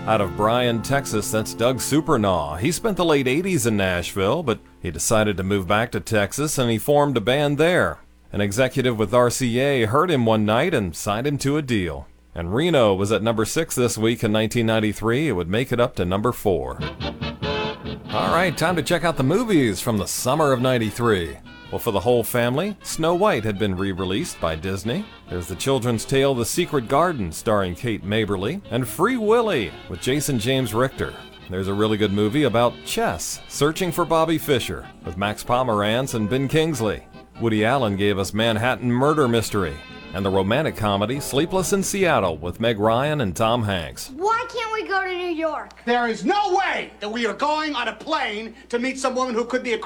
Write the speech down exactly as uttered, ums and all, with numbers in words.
Out of Bryan, Texas, that's Doug Supernaw. He spent the late eighties in Nashville, but he decided to move back to Texas and he formed a band there. An executive with R C A heard him one night and signed him to a deal. And Reno was at number six this week in nineteen ninety-three. It would make it up to number four. All right, time to check out the movies from the summer of ninety-three. Well, for the whole family, Snow White had been re-released by Disney. There's the children's tale The Secret Garden, starring Kate Maberly, and Free Willy with Jason James Richter. There's a really good movie about chess, Searching for Bobby Fischer, with Max Pomerantz and Ben Kingsley. Woody Allen gave us Manhattan Murder Mystery, and the romantic comedy Sleepless in Seattle with Meg Ryan and Tom Hanks. Why can't we go to New York? There is no way that we are going on a plane to meet some woman who could be a